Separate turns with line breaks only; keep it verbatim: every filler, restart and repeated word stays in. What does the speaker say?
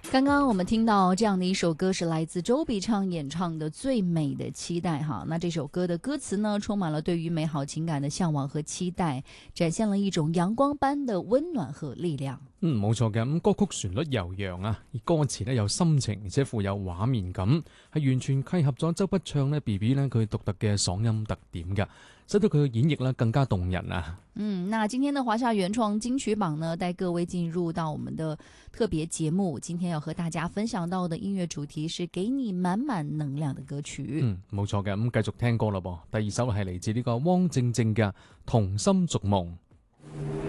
刚刚我们听到这样的一首歌，是来自周笔畅演唱的《最美的期待》哈。那这首歌的歌詞呢，充滿了對於美好情感的向往和期待，展現了一種陽光般的溫暖和力量。
嗯，冇錯嘅。咁歌曲旋律悠揚啊，而歌詞呢有心情，而且富有畫面感，係完全契合咗周筆暢呢 B B 呢佢獨特嘅嗓音特點㗎，使到佢嘅演繹呢更加動人啊。
嗯，那今天的華夏原創金曲榜呢，帶各位進入到我們的特別節目。今天要和大家分享到的音樂主題是給你滿滿能量的歌曲。
嗯，冇錯嘅。咁繼續聽歌啦噃，第二首係嚟自呢個汪靜靜嘅《同心逐夢》。